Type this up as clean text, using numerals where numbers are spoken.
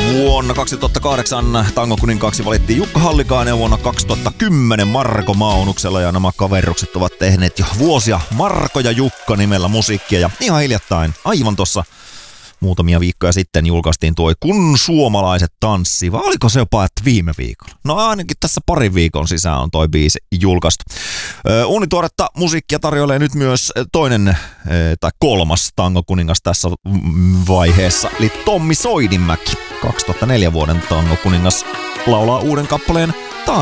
Vuonna 2008 tangokuninkaksi valittiin Jukka Hallikainen ja vuonna 2010 Marko Maunuksella, ja nämä kaverukset ovat tehneet jo vuosia Marko ja Jukka nimellä musiikkia, ja ihan hiljattain, aivan tossa muutamia viikkoja sitten julkaistiin tuo Kun suomalaiset tanssii, vai oliko se jopa että viime viikolla? No ainakin tässä parin viikon sisään on toi biisi julkaistu. Uunituoretta musiikkia tarjoilee nyt myös toinen tai kolmas tangokuningas tässä vaiheessa, eli Tommi Soidinmäki. 2004 vuoden tangokuningas laulaa uuden kappaleen